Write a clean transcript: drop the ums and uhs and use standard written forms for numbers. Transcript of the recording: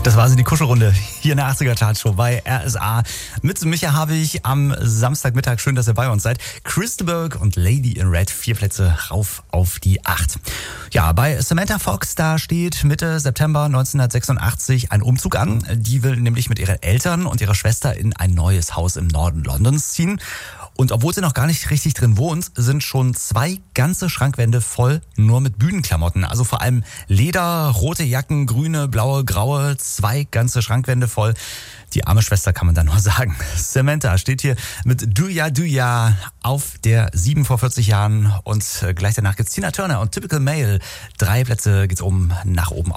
Das war sie, die Kuschelrunde hier in der 80er Chartshow bei RSA. Mit Micha habe ich am Samstagmittag, schön, dass ihr bei uns seid, Christeberg und Lady in Red, 4 Plätze rauf auf die 8. Ja, bei Samantha Fox, da steht Mitte September 1986 ein Umzug an. Die will nämlich mit ihren Eltern und ihrer Schwester in ein neues Haus im Norden Londons ziehen. Und obwohl sie noch gar nicht richtig drin wohnt, sind schon 2 ganze Schrankwände voll nur mit Bühnenklamotten. Also vor allem Leder, rote Jacken, grüne, blaue, graue, 2 ganze Schrankwände voll. Die arme Schwester, kann man da nur sagen. Samantha steht hier mit Do Ya auf der 7 vor 40 Jahren. Und gleich danach gibt's Tina Turner und Typical Male. 3 Plätze geht's nach oben